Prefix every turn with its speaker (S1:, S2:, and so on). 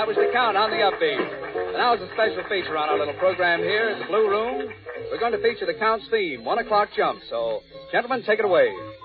S1: that was the Count on the upbeat. And now, as a special feature on our little program here at the Blue Room, we're going to feature the Count's theme, 1 o'clock jump. So, gentlemen, take it away.